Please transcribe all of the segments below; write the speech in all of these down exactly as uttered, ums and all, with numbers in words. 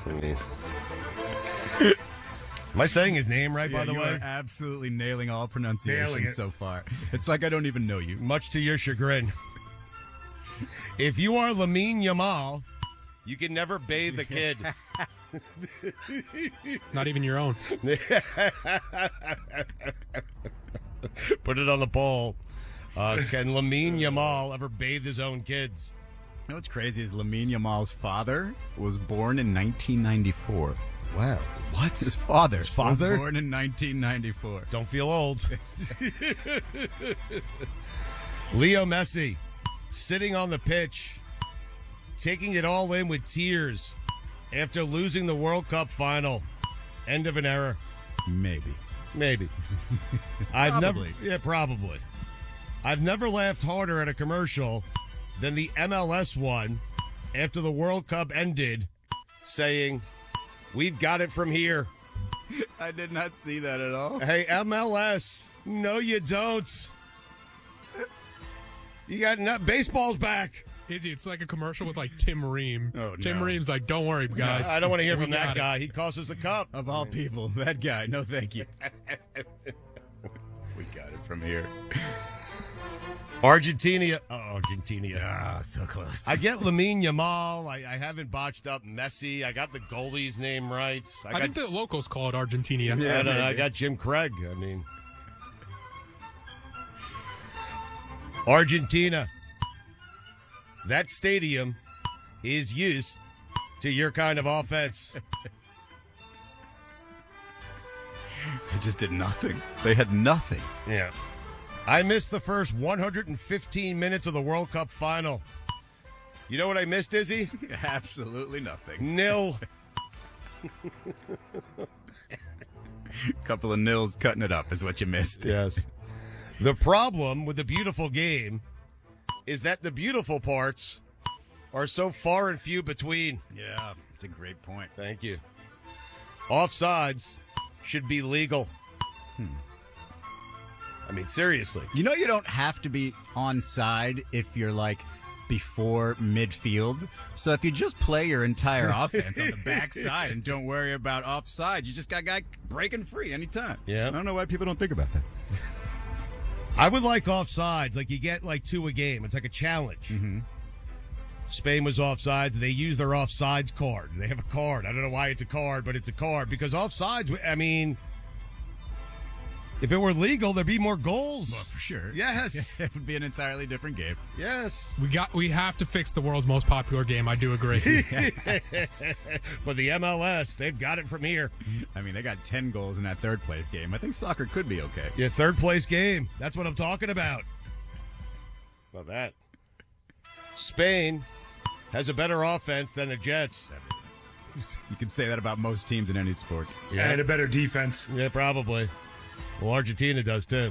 Am I saying his name right, Yeah, by the you way? are absolutely nailing all pronunciations Nailing it. so far. It's like I don't even know you. Much to your chagrin. If you are Lamine Yamal, you can never bathe the kid. Not even your own. Put it on the poll. Uh, can Lamine Yamal ever bathe his own kids? You know what's crazy is Lamine Yamal's father was born in nineteen ninety-four. Wow. What? His father, His father? was born in nineteen ninety-four. Don't feel old. Leo Messi, sitting on the pitch, taking it all in with tears after losing the World Cup final. End of an era. Maybe. Maybe. I've never. Probably. Yeah, probably. I've never laughed harder at a commercial than the M L S one after the World Cup ended, saying, "We've got it from here." I did not see that at all. Hey, M L S, no, you don't. You got no, baseball's back. Izzy, it's like a commercial with like Tim Ream. Oh, Tim no. Ream's like, "Don't worry, guys. I don't want to hear We from that got it." guy. He cost us the cup. Of all people, that guy. No, thank you. We got it from here. Argentina. Oh, Argentina. Ah, so close. I get Lamine Yamal. I, I haven't botched up Messi. I got the goalie's name right. I, I, got, think the locals call it Argentina. I, don't know, I maybe. got Jim Craig. I mean, Argentina. That stadium is used to your kind of offense. They just did nothing. They had nothing. Yeah. I missed the first one hundred fifteen minutes of the World Cup final. You know what I missed, Izzy? Absolutely nothing. Nil. Couple of nils cutting it up is what you missed. Yes. The problem with the beautiful game is that the beautiful parts are so far and few between. Yeah, it's a great point. Thank you. Offsides should be legal. Hmm. I mean, seriously. You know you don't have to be on side if you're like before midfield. So if you just play your entire offense on the backside and don't worry about offside, you just got a guy breaking free anytime. Yeah. I don't know why people don't think about that. I would like offsides. Like you get like two a game. It's like a challenge. Mm-hmm. Spain was offsides. They use their offsides card. They have a card. I don't know why it's a card, but it's a card. Because offsides, I mean, if it were legal, there'd be more goals. Well, for sure. Yes. It would be an entirely different game. Yes. We got. We have to fix the world's most popular game. I do agree. But the M L S, they've got it from here. I mean, they got ten goals in that third place game. I think soccer could be okay. Yeah, third place game. That's what I'm talking about. About that. Spain has a better offense than the Jets. You can say that about most teams in any sport. Yeah, And a better defense. yeah, probably. Well, Argentina does too.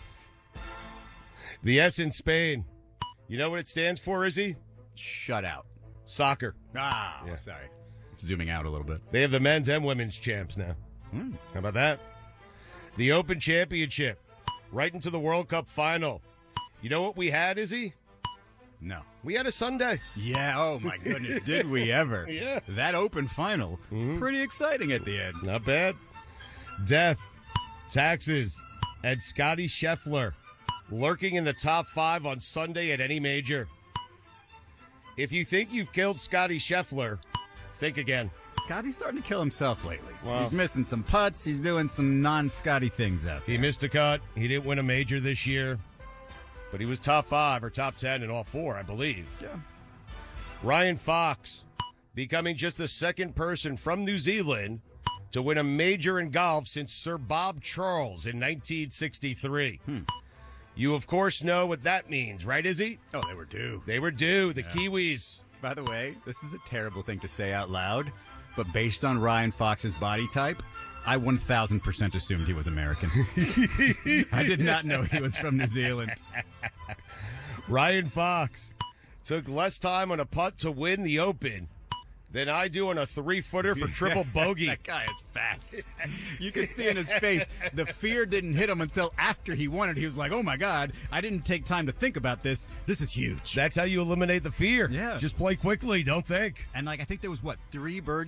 The S in Spain. You know what it stands for, Izzy? Shut out. Soccer. Ah, Yeah. sorry. Zooming out a little bit. They have the men's and women's champs now. Hmm. How about that? The Open Championship. Right into the World Cup final. You know what we had, Izzy? No. We had a Sunday. Yeah, oh my goodness. Did we ever? Yeah. That open final. Pretty exciting at the end. Not bad. Death, taxes, and Scotty Scheffler lurking in the top five on Sunday at any major. If you think you've killed Scotty Scheffler, think again. Scotty's starting to kill himself lately. Wow. He's missing some putts. He's doing some non-Scotty things out there. He missed a cut. He didn't win a major this year, but he was top five or top ten in all four, I believe. Yeah. Ryan Fox becoming just the second person from New Zealand to win a major in golf since Sir Bob Charles in nineteen sixty-three. Hmm. You, of course, know what that means, right, Izzy? Oh, they were due. They were due, the Yeah. Kiwis. By the way, this is a terrible thing to say out loud, but based on Ryan Fox's body type, I one thousand percent assumed he was American. I did not know he was from New Zealand. Ryan Fox took less time on a putt to win the Open than I do on a three-footer for triple bogey. That guy is fast. You could see in his face, the fear didn't hit him until after he won it. He was like, oh, my God, I didn't take time to think about this. This is huge. That's how you eliminate the fear. Yeah. Just play quickly. Don't think. And, like, I think there was, what, three birdies?